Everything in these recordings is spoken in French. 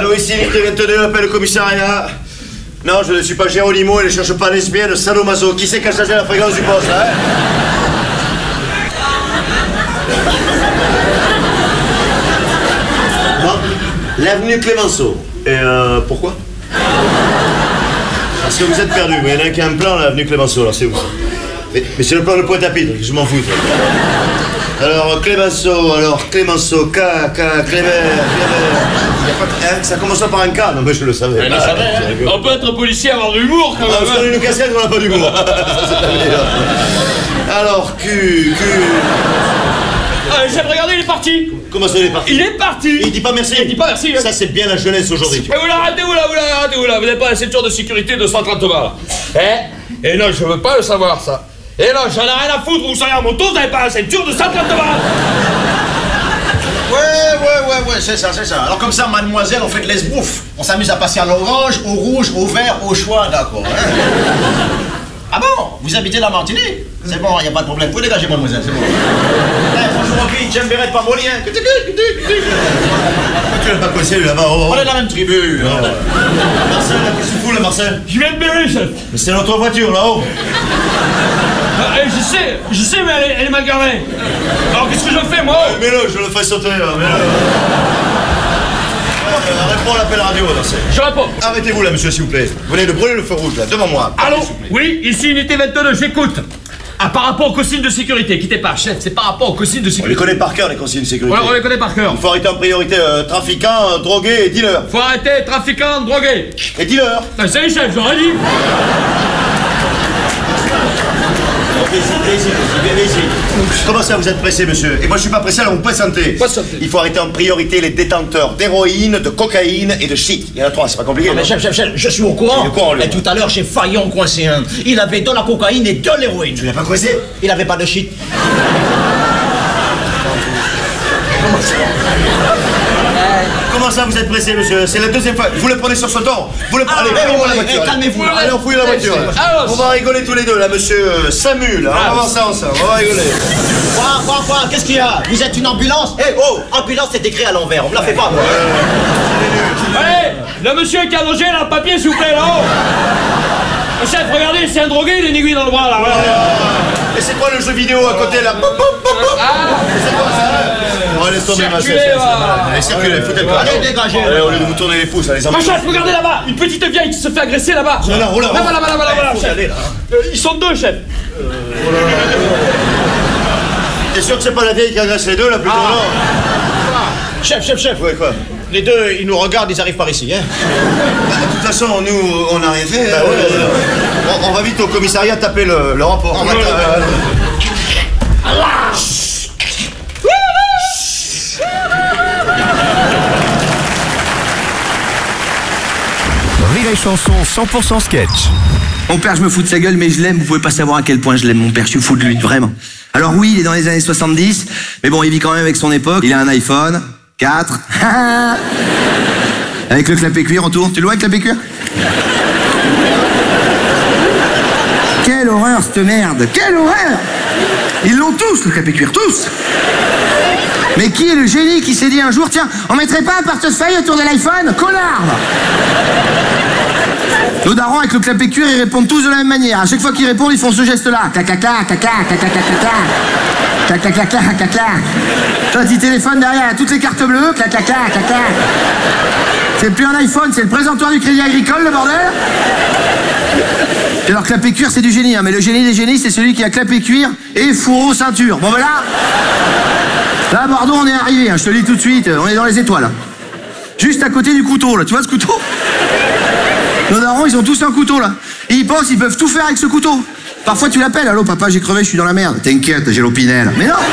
Allô, ici unité 22, appelle le commissariat. Non, je ne suis pas Géronimo et ne cherche pas lesbienne, sadomaso. Qui c'est qui a changé la fréquence du poste, hein? Non, l'avenue Clémenceau. Et pourquoi? Parce que vous êtes perdu. Il y en a un qui a un plan, l'avenue Clémenceau, alors c'est où ça? Mais c'est le plan de Pointe-à-Pitre, je m'en fous. Alors, Clémenceau, Clément. Ça commence par un K, non mais je le savais. On peut être policier et avoir de l'humour quand même. Parce qu'on a une casquette, on n'a pas d'humour. Alors, Q. Chef, regardez, il est parti. Comment ça, il est parti? Il est parti. Il dit pas merci. Il dit pas merci. Ça, c'est bien la jeunesse aujourd'hui. Et vous l'arrêtez, vous n'avez pas la ceinture de sécurité de 130 balles. Et non, je veux pas le savoir, ça. Et non, j'en ai rien à foutre, vous savez, à mon tour, vous n'avez pas la ceinture de 130 balles. Ouais, c'est ça. Alors comme ça, mademoiselle, on fait de l'esbrouf. On s'amuse à passer à l'orange, au rouge, au vert, au choix, d'accord, hein? Ah bon? Vous habitez la Martinique? C'est bon, y a pas de problème. Vous pouvez dégager, mademoiselle, c'est bon. Bonjour, fille, j'aime Bérette pas molien. Tu l'as pas coincé, lui, là-bas. On est de la même tribu. Marcel, qu'est-ce que tu fous, là, Marcel? Je viens de Berry, chef. Mais c'est notre voiture, là-haut. Je sais, mais elle est mal garée. Alors qu'est-ce que je fais, moi? Mets-le, je le fais sauter, là, mets-le. Réponds à l'appel radio, Marcel. Je réponds. Arrêtez-vous, là, monsieur, s'il vous plaît. Vous venez de brûler le feu rouge, là, devant moi. Allô? Oui, ici unité 22, j'écoute. Ah, par rapport aux consignes de sécurité, quittez pas, chef, c'est par rapport aux consignes de On les sécurité. connaît par cœur, les consignes de sécurité. Ouais, on les connaît par cœur. Il faut arrêter en priorité trafiquants, drogués et dealers. Faut arrêter, trafiquants, drogués. Et dealers. Salut, chef, j'aurais dit. Comment ça, vous êtes pressé, monsieur? Et moi, je suis pas pressé, alors vous présentez. Il faut arrêter en priorité les détenteurs d'héroïne, de cocaïne et de shit. Il y en a 3, c'est pas compliqué. Mais chef, je suis au courant. Il est au courant, lui. Et tout à l'heure, j'ai failli en coincer un. Il avait de la cocaïne et de l'héroïne. Tu l'as pas coincé? Il avait pas de shit. Comment ça, vous êtes pressé, monsieur? C'est la deuxième fois. Vous le prenez sur ce ton. Vous le prenez. Allez, fouillez la voiture. calmez-vous. Allez, on fouille la voiture. On va rigoler tous les deux, là, monsieur Samu, là. On va voir ça ensemble. On va rigoler. Quoi? Qu'est-ce qu'il y a? Vous êtes une ambulance? Ambulance, c'est écrit à l'envers. On me la fait pas, moi. Allez, le monsieur qui a mangé, là, le papier, s'il vous plaît, là-haut. Chef, regardez, c'est un drogué, il a une aiguille dans le bras, là. Et c'est quoi le jeu vidéo à côté, là? C'est quoi ça? Oh, laisse tomber, ma chef. Allez, circulez, foutez le pas. Allez, dégagez. Allez, au lieu de vous tourner les pouces, allez, Ma chef, regardez là-bas, une petite vieille qui se fait agresser là-bas. Là-bas, chef. Ils sont deux, chef. T'es sûr que c'est pas la vieille qui agresse les deux, là, plutôt, non? Chef. Ouais, quoi? Les deux, ils nous regardent, ils arrivent par ici, hein. De toute façon, nous, on arrivait. On va vite au commissariat taper le rapport. Rire et chanson 100% sketch. Mon père, je me fous de sa gueule, mais je l'aime. Vous pouvez pas savoir à quel point je l'aime, mon père. Je suis fou de lui, vraiment. Alors oui, il est dans les années 70, mais bon, il vit quand même avec son époque. Il a un iPhone 4. Avec le clapet cuir autour. Tu le vois avec le clapet cuir? Quelle horreur, cette merde. Quelle horreur. Ils l'ont tous, le clapet cuir, tous. Mais qui est le génie qui s'est dit un jour, tiens, on mettrait pas un portefeuille autour de l'iPhone? Connard. Nos darons avec le clapet cuir, ils répondent tous de la même manière. À chaque fois qu'ils répondent, ils font ce geste-là. Toi, tu téléphones derrière, toutes les cartes bleues. C'est plus un iPhone, c'est le présentoir du Crédit Agricole, le bordel. Et alors, clapet cuir, c'est du génie, hein, mais le génie des génies, c'est celui qui a clapet cuir et fourreau ceinture. Bon, voilà. Là, Bordeaux, on est arrivé, hein, je te le dis tout de suite, on est dans les étoiles. Juste à côté du couteau, là. Tu vois ce couteau? Nos darons, ils ont tous un couteau, là. Et ils pensent qu'ils peuvent tout faire avec ce couteau. Parfois, tu l'appelles. Allô, papa, j'ai crevé, je suis dans la merde. T'inquiète, j'ai l'opinel. Mais non!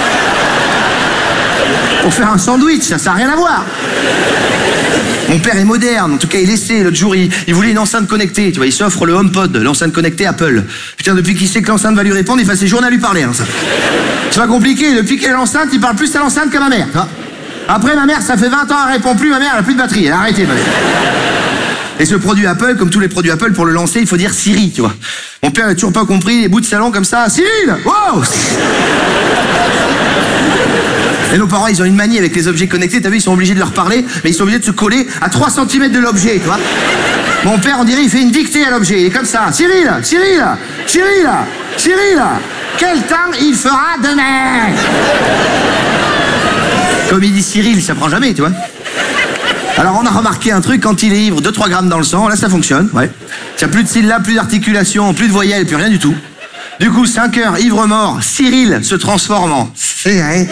Pour faire un sandwich, ça n'a rien à voir. Mon père est moderne. En tout cas, il essaie. L'autre jour, il voulait une enceinte connectée. Tu vois, il s'offre le HomePod, l'enceinte connectée Apple. Putain, depuis qu'il sait que l'enceinte va lui répondre, il passe ses journées à lui parler, hein, ça. C'est pas compliqué. Depuis qu'elle est l'enceinte, il parle plus à l'enceinte qu'à ma mère. Hein. Après, ma mère, ça fait 20 ans, elle répond plus. Ma mère, elle a plus de batterie. Elle a arrêté, ma mère. Et ce produit Apple, comme tous les produits Apple, pour le lancer, il faut dire Siri, tu vois. Mon père n'a toujours pas compris les bouts de salon comme ça. Cyril! Wow! Et nos parents, ils ont une manie avec les objets connectés, t'as vu, ils sont obligés de leur parler, mais ils sont obligés de se coller à 3 cm de l'objet, tu vois. Mon père, on dirait, il fait une dictée à l'objet, il est comme ça. Cyril, Cyril, Cyril, Cyril, quel temps il fera demain? Comme il dit Cyril, ça prend jamais, tu vois. Alors on a remarqué un truc, quand il est ivre, 2-3 grammes dans le sang, là ça fonctionne, ouais. Il n'y a plus de syllabes, plus d'articulation, plus de voyelles, plus rien du tout. Du coup, 5 heures, ivre mort, Cyril se transforme en Cyril.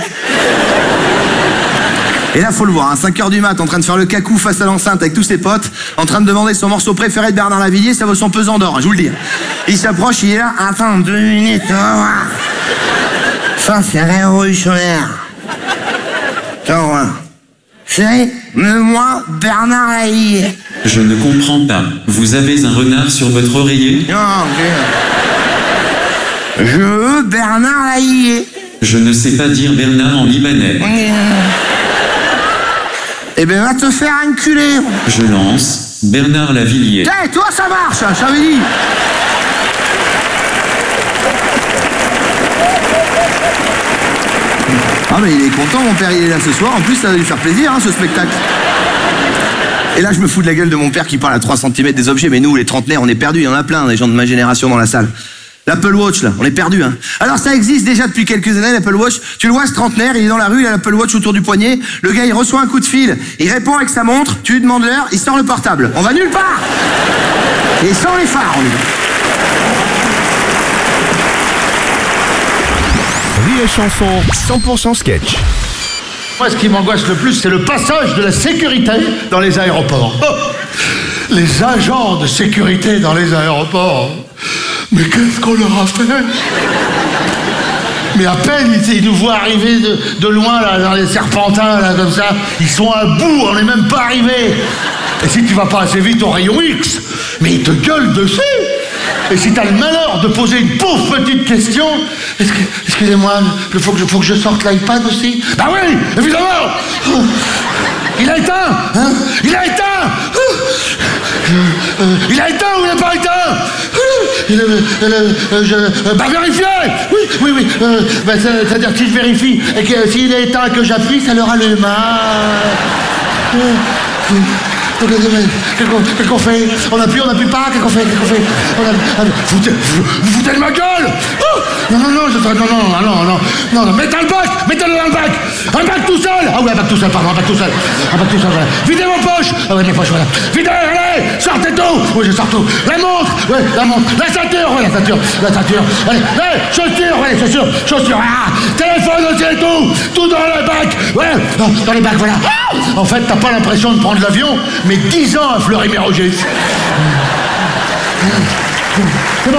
Et là, faut le voir, 5 heures du mat, en train de faire le cacou face à l'enceinte avec tous ses potes, en train de demander son morceau préféré de Bernard Lavilliers, ça vaut son pesant d'or, je vous le dis. Il s'approche, il est là, attends 2 minutes, on va voir. Ça, c'est révolutionnaire. Attends, ouais. C'est moi, Bernard Lavilliers. Je ne comprends pas. Vous avez un renard sur votre oreiller? Non, je veux Bernard Lavilliers. Je ne sais pas dire Bernard en libanais. Eh ben, va te faire enculer. Je lance Bernard Lavilliers. Hey, toi, ça marche, je t'avais dit. Ah, mais il est content, mon père, il est là ce soir. En plus, ça va lui faire plaisir, ce spectacle. Et là, je me fous de la gueule de mon père qui parle à 3 cm des objets, mais nous, les trentenaires, on est perdus. Il y en a plein, des gens de ma génération dans la salle. L'Apple Watch, là, on est perdus, Alors, ça existe déjà depuis quelques années, l'Apple Watch. Tu le vois, ce trentenaire, il est dans la rue, il a l'Apple Watch autour du poignet. Le gars, il reçoit un coup de fil, il répond avec sa montre, tu lui demandes l'heure, il sort le portable. On va nulle part. Et sans les phares, on y va. Rire et chanson, 100% sketch. Moi, ce qui m'angoisse le plus, c'est le passage de la sécurité dans les aéroports. Oh, les agents de sécurité dans les aéroports. Mais qu'est-ce qu'on leur a fait? Mais à peine ils nous voient arriver de loin, là, dans les serpentins, là, comme ça. Ils sont à bout, on n'est même pas arrivés. Et si tu vas pas assez vite au rayon X, mais ils te gueulent dessus. Et si t'as le malheur de poser une pauvre petite question, excusez-moi, il faut que je sorte l'iPad aussi. Bah oui, évidemment. Il a éteint, hein? Il a éteint. Il a éteint ou il n'a pas éteint? Bah vérifiez. Oui. C'est-à-dire que si je vérifie et que s'il est éteint et que j'appuie, ça le rallume. Qu'est-ce qu'on fait? On appuie pas? Qu'est-ce qu'on fait? Vous foutez de ma gueule? Non, mettez-le dans le bac! Un bac tout seul! Ah oui, un bac tout seul, pardon, voilà. Videz vos poches! Ah ouais, mes poches, voilà. Videz, allez! Sortez tout! Oui, je sors tout. La montre! La ceinture! Ouais, la ceinture. Allez, chaussures! Ouais, les chaussures! Ah! Téléphone aussi et tout! Tout dans le bac! Ouais, dans les bacs, voilà. En fait, t'as pas l'impression de prendre l'avion, mais 10 ans à Fleury-Mérogis. C'est bon.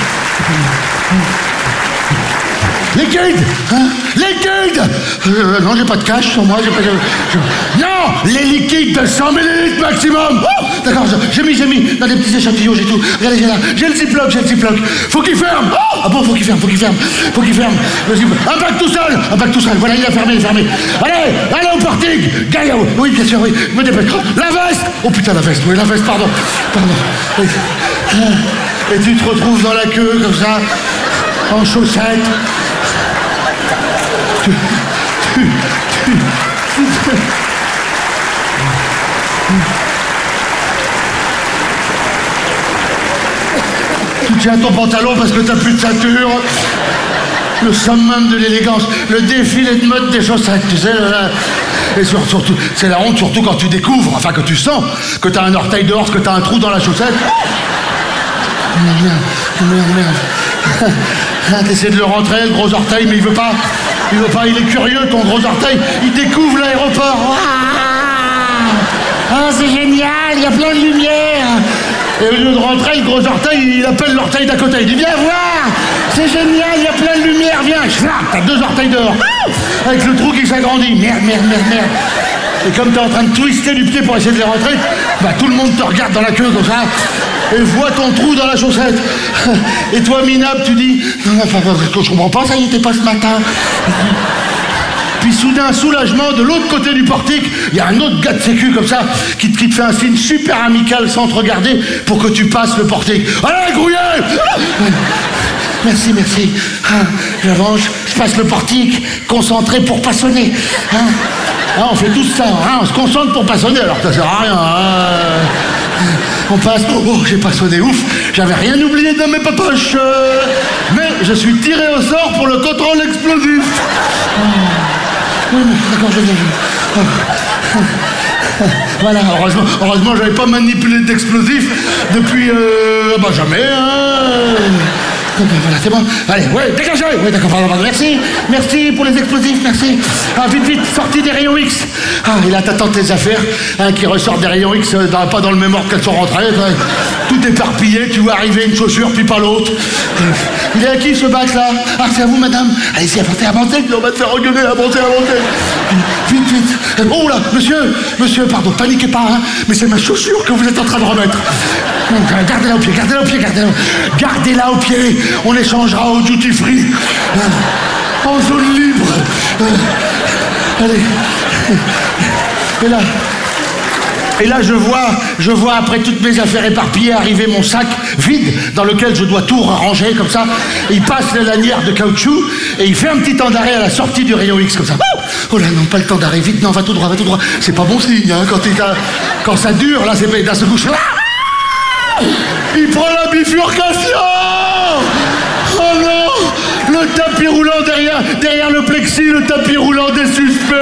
Liquide! Liquide! Non, j'ai pas de cash sur moi, Non! Les liquides de 100 ml maximum! D'accord, j'ai mis dans des petits échantillons, j'ai tout. Regardez, j'ai le ziploc. Faut qu'il ferme! Ah bon, faut qu'il ferme. Un bac tout seul! Voilà, il a fermé. Allez au portique! Gaillot! Oui, bien sûr, oui, me dépêche. La veste! Oh putain, la veste, pardon. Oui. Et tu te retrouves dans la queue, comme ça, en chaussettes. Tu tiens ton pantalon parce que t'as plus de ceinture. Le summum de l'élégance, le défilé de mode des chaussettes, tu sais. Et surtout, c'est la honte, surtout quand tu découvres, enfin que tu sens que t'as un orteil dehors, que t'as un trou dans la chaussette. Merde. T'essaies de le rentrer, le gros orteil, mais il veut pas, il est curieux, ton gros orteil, il découvre l'aéroport. Ah, c'est génial, il y a plein de lumière. Et au lieu de rentrer, le gros orteil, il appelle l'orteil d'à côté. Il dit, viens voir, c'est génial, il y a plein de lumière, viens. T'as 2 orteils dehors. Avec le trou qui s'agrandit. Merde. Et comme t'es en train de twister du pied pour essayer de les rentrer, bah tout le monde te regarde dans la queue comme ça et voit ton trou dans la chaussette. Et toi, minable, tu dis, je comprends pas, ça y était pas ce matin. Puis soudain, soulagement, de l'autre côté du portique, il y a un autre gars de sécu comme ça qui te fait un signe super amical sans te regarder pour que tu passes le portique. Allez, grouillez! Merci, merci. Ah, j'avance, je passe le portique, concentré pour pas sonner. Ah, on fait tout ça, hein, on se concentre pour pas sonner, alors ça sert à rien. Hein. On passe, oh, j'ai pas sonné, ouf, j'avais rien oublié dans mes poches. Mais je suis tiré au sort pour le contrôle explosif. Oui, d'accord, je viens. Voilà, heureusement j'avais pas manipulé d'explosif depuis, jamais, hein. Voilà, c'est bon. Allez, ouais, dégagez. Ouais, d'accord, pardon, merci pour les explosifs, merci. Ah, vite, sortie des rayons X. Ah, et là, t'attends tes affaires, hein, qui ressortent des rayons X, pas dans le même ordre qu'elles sont rentrées. Tout éparpillé, tu vois arriver une chaussure, puis pas l'autre. Il est à qui, ce bac, là? Ah, c'est à vous, madame. Allez-y, avancez, on va te faire regueuler, avancez. Vite. Oh là, monsieur, pardon, paniquez pas, hein, mais c'est ma chaussure que vous êtes en train de remettre. Gardez-la au pied. On échangera au duty free. En zone libre. Allez. Et là, je vois après toutes mes affaires éparpillées arriver mon sac vide dans lequel je dois tout ranger comme ça. Il passe la lanière de caoutchouc et il fait un petit temps d'arrêt à la sortie du rayon X comme ça. Oh là, non, pas le temps d'arrêt. Vite, non, va tout droit. C'est pas bon signe, hein, quand ça dure, là, c'est pas d'un seul coup. Il prend la bifurcation. Oh non, le tapis roulant derrière le plexi, le tapis roulant des suspects.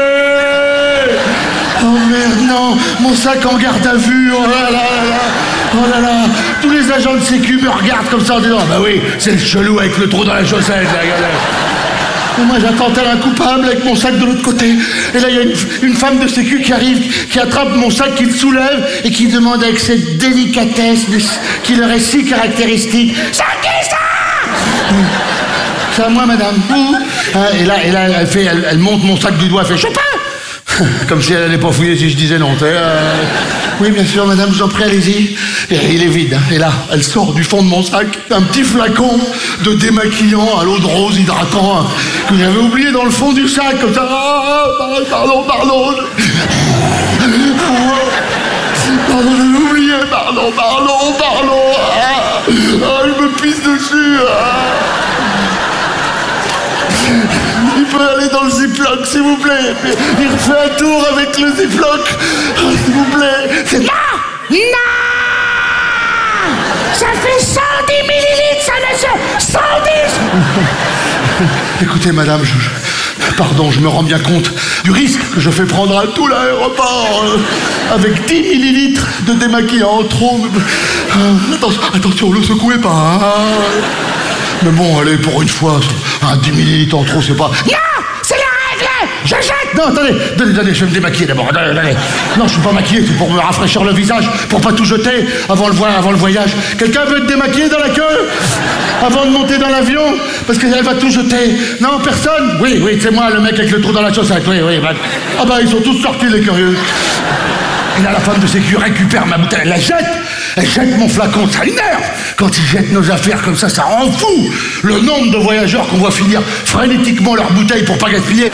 Oh merde, non, mon sac en garde à vue, oh là là, tous les agents de sécu me regardent comme ça en disant, bah oui, c'est le chelou avec le trou dans la chaussette, là, regardez. Et moi j'attends tel un coupable avec mon sac de l'autre côté. Et là il y a une femme de sécu qui arrive, qui attrape mon sac, qui le soulève et qui demande avec cette délicatesse qui leur est si caractéristique, c'est qui ça? C'est à moi, madame. Et là elle monte mon sac du doigt, elle fait Chopin. Comme si elle n'allait pas fouiller si je disais non. Oui, bien sûr, madame, je vous en prie, allez-y. Et il est vide. Hein. Et là, elle sort du fond de mon sac un petit flacon de démaquillant à l'eau de rose hydratant, hein, que j'avais oublié dans le fond du sac, comme ça. Pardon. Pardon, j'avais oublié. Pardon. Il me pisse dessus. Il peut aller dans le ziploc, s'il vous plaît. Il refait un tour avec le ziploc. Oh, s'il vous plaît. C'est... Non. Ça fait 110 millilitres, ça, monsieur. 110. Écoutez, madame, pardon, je me rends bien compte du risque que je fais prendre à tout l'aéroport avec 10 millilitres de démaquillant trop. Attention, ne le secouez pas. Hein. Mais bon, allez, pour une fois, 10 millilitres en trop, c'est pas... Non, c'est la règle. Je jette. Non, attendez, je vais me démaquiller d'abord. Attendez. Non, je suis pas maquillé, c'est pour me rafraîchir le visage, pour pas tout jeter avant le voyage. Quelqu'un veut être démaquillé dans la queue avant de monter dans l'avion? Parce qu'elle va tout jeter. Non, personne? Oui, c'est moi, le mec avec le trou dans la chaussette. Oui. Ah bah, ils sont tous sortis, les curieux. Et là, la femme de sécu récupère ma bouteille, elle la jette. Elle jette mon flacon, ça énerve. Quand ils jettent nos affaires comme ça rend fou. Le nombre de voyageurs qu'on voit finir frénétiquement leur bouteille pour pas gaspiller.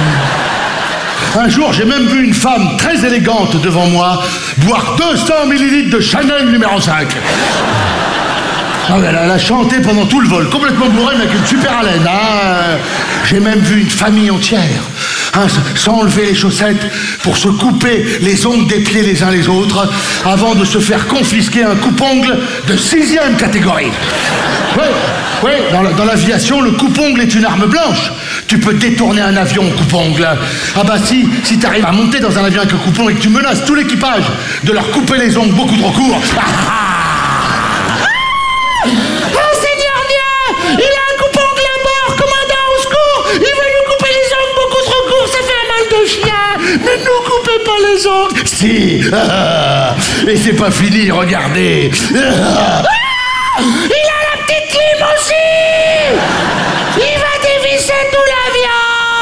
Un jour, j'ai même vu une femme très élégante devant moi boire 200 millilitres de Chanel numéro 5. Ah, elle a chanté pendant tout le vol, complètement bourrée, mais avec une super haleine. Hein. J'ai même vu une famille entière, hein, s'enlever les chaussettes pour se couper les ongles des pieds les uns les autres, avant de se faire confisquer un coupe-ongle de 6e catégorie. Oui, dans l'aviation, le coupe-ongle est une arme blanche. Tu peux détourner un avion au coupe-ongle. Ah bah si t'arrives à monter dans un avion avec un coupe-ongle et que tu menaces tout l'équipage de leur couper les ongles beaucoup trop courts... Oh Seigneur Dieu, il a un coupe-ongle à bord, commandant, au secours. Il veut nous couper les ongles beaucoup trop courts, ça fait un mal de chien. Ne nous coupez pas les ongles. Si, et c'est pas fini, regardez. Il a la petite lime aussi. Il va dévisser tout l'avion.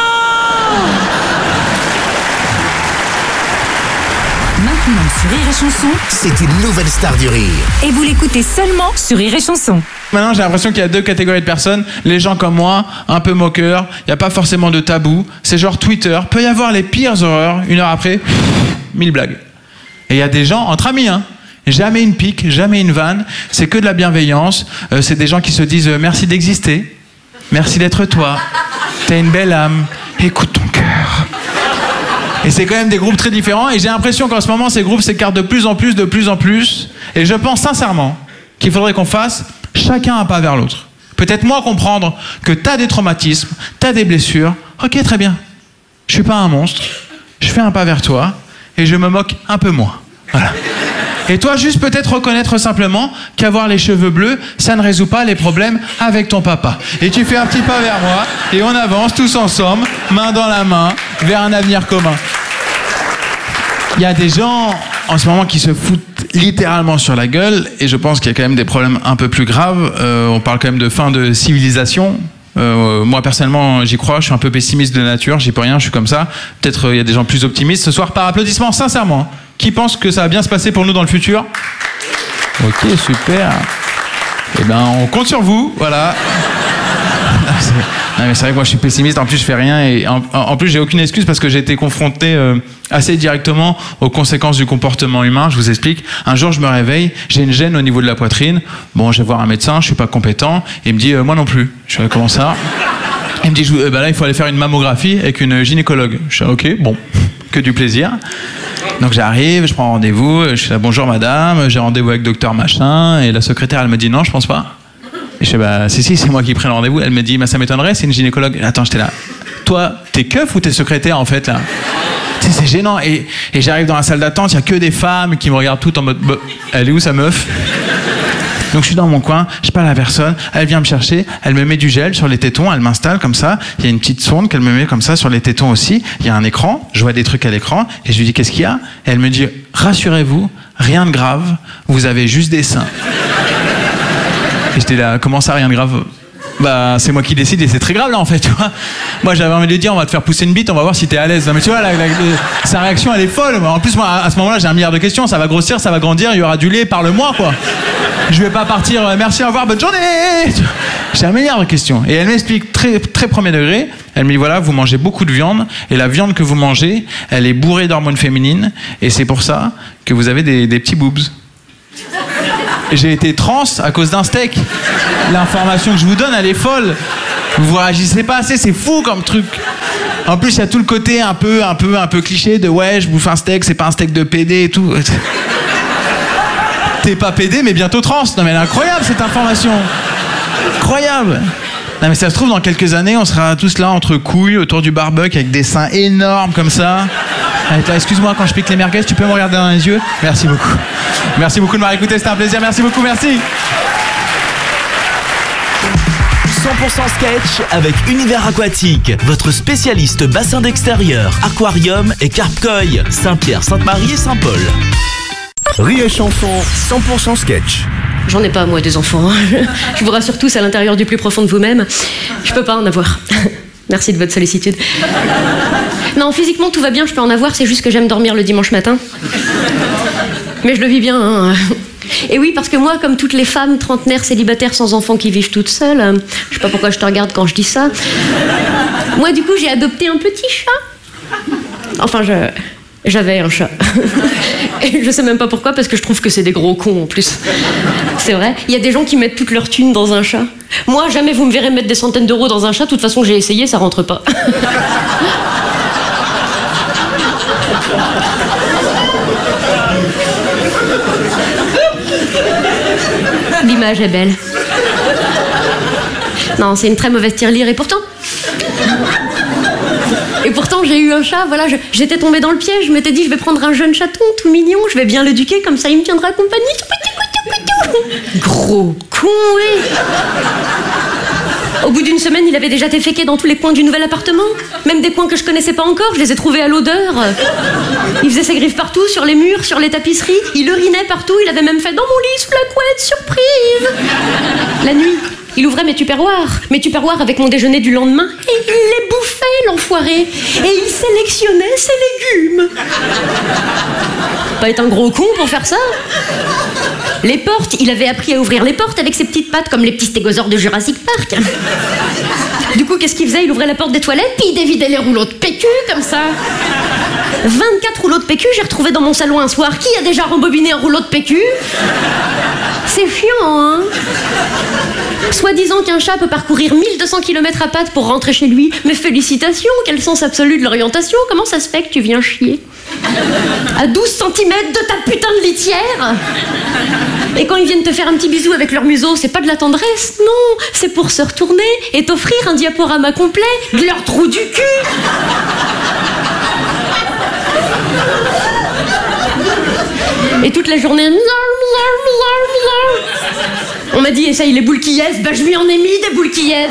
Maintenant sur Rire et Chanson, c'est une nouvelle star du rire. Et vous l'écoutez seulement sur Rire et Chanson. Maintenant, j'ai l'impression qu'il y a 2 catégories de personnes. Les gens comme moi, un peu moqueurs, il n'y a pas forcément de tabou. C'est genre Twitter. Peut y avoir les pires horreurs. 1 heure après, 1000 blagues. Et il y a des gens entre amis, hein. Jamais une pique, jamais une vanne. C'est que de la bienveillance. C'est des gens qui se disent merci d'exister. Merci d'être toi. T'as une belle âme. Écoute ton cœur. Et c'est quand même des groupes très différents. Et j'ai l'impression qu'en ce moment, ces groupes s'écartent de plus en plus. Et je pense sincèrement qu'il faudrait qu'on fasse chacun un pas vers l'autre. Peut-être moi comprendre que t'as des traumatismes, t'as des blessures. Ok, très bien. Je suis pas un monstre. Je fais un pas vers toi et je me moque un peu moins. Voilà. Et toi, juste peut-être reconnaître simplement qu'avoir les cheveux bleus, ça ne résout pas les problèmes avec ton papa. Et tu fais un petit pas vers moi et on avance tous ensemble, main dans la main, vers un avenir commun. Il y a des gens en ce moment qui se foutent littéralement sur la gueule et je pense qu'il y a quand même des problèmes un peu plus graves. On parle quand même de fin de civilisation. Moi personnellement j'y crois, je suis un peu pessimiste de nature, j'y peux rien, je suis comme ça. Peut-être il y a des gens plus optimistes. Ce soir par applaudissement, sincèrement, qui pensent que ça va bien se passer pour nous dans le futur? Ok, super. Eh ben on compte sur vous, voilà. Non mais c'est vrai que moi je suis pessimiste, en plus je fais rien et en plus j'ai aucune excuse parce que j'ai été confronté assez directement aux conséquences du comportement humain. Je vous explique. Un jour je me réveille, j'ai une gêne au niveau de la poitrine. Bon, je vais voir un médecin, je suis pas compétent. Il me dit moi non plus. Je fais comment ça? Il me dit là il faut aller faire une mammographie avec une gynécologue. Je fais ok, bon, que du plaisir. Donc j'arrive, je prends rendez-vous, je suis là bonjour madame, j'ai rendez-vous avec docteur machin et la secrétaire elle me dit non je pense pas. Et je fais si c'est moi qui prends le rendez-vous. Elle me dit ça m'étonnerait, c'est une gynécologue. Attends, j'étais là. Toi, t'es keuf ou t'es secrétaire en fait là? Tu sais, c'est gênant. Et j'arrive dans la salle d'attente, il y a que des femmes qui me regardent toutes en mode elle est où sa meuf? Donc je suis dans mon coin, je parle à la personne, elle vient me chercher, elle me met du gel sur les tétons, elle m'installe comme ça, il y a une petite sonde qu'elle me met comme ça sur les tétons aussi, il y a un écran, je vois des trucs à l'écran, et je lui dis qu'est-ce qu'il y a? Et elle me dit rassurez-vous, rien de grave, vous avez juste des seins. Et j'étais là, comment ça, rien de grave? Bah, c'est moi qui décide et c'est très grave là en fait, tu vois. Moi j'avais envie de lui dire, on va te faire pousser une bite, on va voir si t'es à l'aise. Non, mais tu vois, sa réaction elle est folle. En plus, moi à ce moment-là, j'ai un milliard de questions, ça va grossir, ça va grandir, il y aura du lait, parle-moi quoi. Je vais pas partir, merci, au revoir, bonne journée. J'ai un milliard de questions. Et elle m'explique très, très premier degré, elle me dit voilà, vous mangez beaucoup de viande et la viande que vous mangez, elle est bourrée d'hormones féminines et c'est pour ça que vous avez des petits boobs. J'ai été trans à cause d'un steak. L'information que je vous donne, elle est folle. Vous réagissez pas assez, c'est fou comme truc. En plus, il y a tout le côté un peu cliché de ouais, je bouffe un steak, c'est pas un steak de PD et tout. T'es pas PD, mais bientôt trans. Non mais elle est incroyable cette information. Incroyable. Non mais ça se trouve dans quelques années, on sera tous là entre couilles autour du barbecue avec des seins énormes comme ça. Excuse-moi, quand je pique les merguez, tu peux me regarder dans les yeux? Merci beaucoup. Merci beaucoup de m'avoir écouté, c'était un plaisir. Merci beaucoup, merci. 100% sketch avec Univers Aquatique, votre spécialiste bassin d'extérieur, aquarium et carpe-koi, Saint-Pierre, Sainte-Marie et Saint-Paul. Rire et chanson, 100% sketch. J'en ai pas, moi, des enfants. Je vous rassure tous à l'intérieur du plus profond de vous-même. Je peux pas en avoir. Merci de votre sollicitude. Non, physiquement, tout va bien, je peux en avoir, c'est juste que j'aime dormir le dimanche matin. Mais je le vis bien, hein. Et oui, parce que moi, comme toutes les femmes trentenaires célibataires sans enfants qui vivent toutes seules, je sais pas pourquoi je te regarde quand je dis ça, moi, du coup, j'ai adopté un petit chat. Enfin, j'avais un chat. Et je sais même pas pourquoi, parce que je trouve que c'est des gros cons en plus. C'est vrai, il y a des gens qui mettent toute leur thune dans un chat. Moi, jamais vous me verrez mettre des centaines d'euros dans un chat, de toute façon j'ai essayé, ça rentre pas. L'image est belle. Non, c'est une très mauvaise tirelire, et pourtant j'ai eu un chat, voilà, j'étais tombée dans le piège, je m'étais dit je vais prendre un jeune chaton tout mignon, je vais bien l'éduquer, comme ça il me tiendra compagnie. Gros con, oui. Au bout d'une semaine, il avait déjà déféqué dans tous les coins du nouvel appartement, même des coins que je connaissais pas encore, je les ai trouvés à l'odeur. Il faisait ses griffes partout, sur les murs, sur les tapisseries, il urinait partout, il avait même fait dans mon lit sous la couette, surprise. La nuit, il ouvrait mes tupperwares avec mon déjeuner du lendemain, et il les bouffait, l'enfoiré. Et il sélectionnait ses légumes. Pas être un gros con pour faire ça. Les portes, il avait appris à ouvrir les portes avec ses petites pattes comme les petits stégosaures de Jurassic Park. Du coup, qu'est-ce qu'il faisait? Il ouvrait la porte des toilettes, puis il dévidait les rouleaux de PQ comme ça. 24 rouleaux de PQ, j'ai retrouvé dans mon salon un soir. Qui a déjà rembobiné un rouleau de PQ? C'est chiant, hein? Soi-disant qu'un chat peut parcourir 1200 km à pattes pour rentrer chez lui. Mais félicitations, quel sens absolu de l'orientation. Comment ça se fait que tu viens chier à 12 cm de ta putain de litière? Et quand ils viennent te faire un petit bisou avec leur museau, c'est pas de la tendresse, non, c'est pour se retourner et t'offrir un diaporama complet de leur trou du cul. Et toute la journée, on m'a dit essaye les boules qui yes, bah je lui en ai mis des boules qui yes.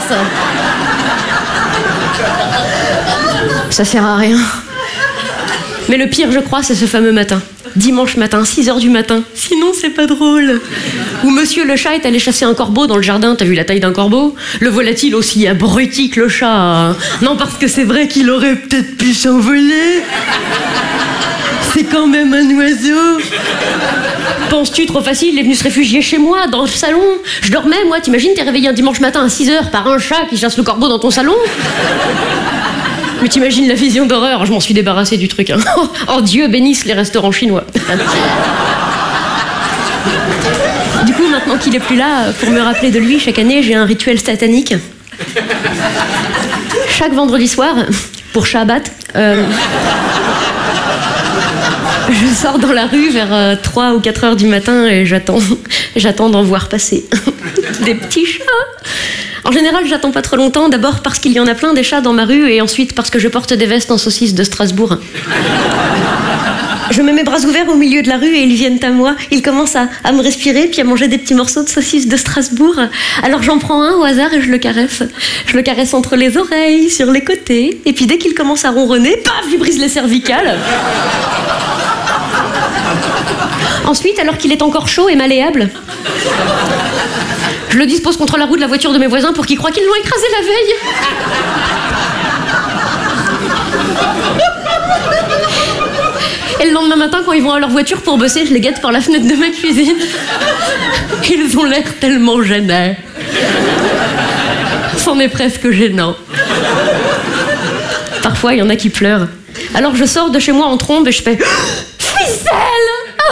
Ça sert à rien. Mais le pire, je crois, c'est ce fameux matin. Dimanche matin, 6h du matin. Sinon, c'est pas drôle. Où monsieur le chat est allé chasser un corbeau dans le jardin. T'as vu la taille d'un corbeau? Le voilà-t-il aussi abruti que le chat, hein? Non, parce que c'est vrai qu'il aurait peut-être pu s'envoler. C'est quand même un oiseau. Penses-tu trop facile? Il est venu se réfugier chez moi, dans le salon. Je dormais, moi. T'imagines, t'es réveillé un dimanche matin à 6h par un chat qui chasse le corbeau dans ton salon? Mais t'imagines la vision d'horreur, je m'en suis débarrassée du truc. Hein. Oh Dieu bénisse les restaurants chinois. Du coup, maintenant qu'il est plus là, pour me rappeler de lui, chaque année, j'ai un rituel satanique. Chaque vendredi soir, pour Shabbat, je sors dans la rue vers 3 ou 4 heures du matin et j'attends d'en voir passer des petits chats. En général, j'attends pas trop longtemps, d'abord parce qu'il y en a plein des chats dans ma rue et ensuite parce que je porte des vestes en saucisse de Strasbourg. Je me mets bras ouverts au milieu de la rue et ils viennent à moi. Ils commencent à me respirer puis à manger des petits morceaux de saucisse de Strasbourg. Alors j'en prends un au hasard et je le caresse. Je le caresse entre les oreilles, sur les côtés. Et puis dès qu'il commence à ronronner, paf, je lui brise les cervicales. Ensuite, alors qu'il est encore chaud et malléable, je le dispose contre la roue de la voiture de mes voisins pour qu'ils croient qu'ils l'ont écrasé la veille. Et le lendemain matin, quand ils vont à leur voiture pour bosser, je les guette par la fenêtre de ma cuisine. Ils ont l'air tellement gênés. C'en est presque gênant. Parfois, il y en a qui pleurent. Alors je sors de chez moi en trombe et je fais « Ficelle !»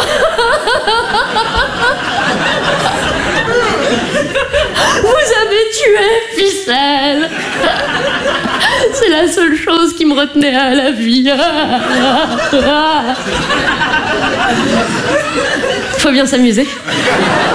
Vous avez tué Ficelle. C'est la seule chose qui me retenait à la vie. Faut bien s'amuser.